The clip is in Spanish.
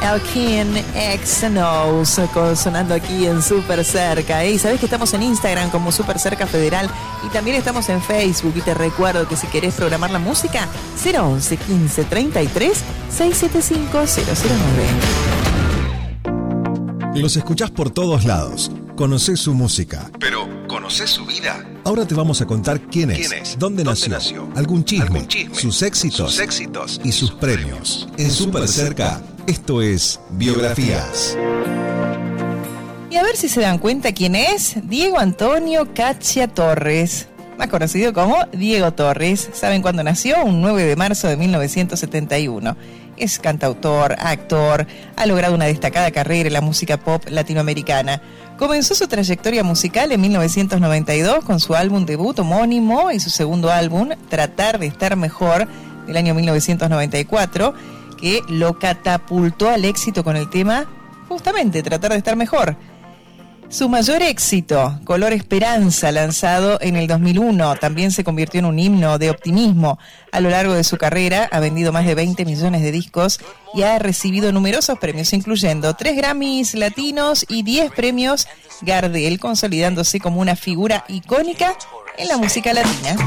Elkin X Knows sonando aquí en Super Cerca. Y sabés que estamos en Instagram como Super Cerca Federal y también estamos en Facebook. Y te recuerdo que si querés programar la música, 011 15 33 675 009. Los escuchás por todos lados. Conocés su música. Pero, ¿conocés su vida? Ahora te vamos a contar quién es, dónde nació, algún chisme, sus éxitos y sus premios. En Super Cerca, esto es Biografías. Y a ver si se dan cuenta quién es Diego Antonio Caccia Torres, más conocido como Diego Torres. ¿Saben cuándo nació? Un 9 de marzo de 1971. Es cantautor, actor, ha logrado una destacada carrera en la música pop latinoamericana. Comenzó su trayectoria musical en 1992 con su álbum debut homónimo y su segundo álbum, Tratar de Estar Mejor, del año 1994, que lo catapultó al éxito con el tema, justamente, Tratar de Estar Mejor. Su mayor éxito, Color Esperanza, lanzado en el 2001, también se convirtió en un himno de optimismo. A lo largo de su carrera ha vendido más de 20 millones de discos y ha recibido numerosos premios, incluyendo 3 Grammys latinos y 10 premios Gardel, consolidándose como una figura icónica en la música latina.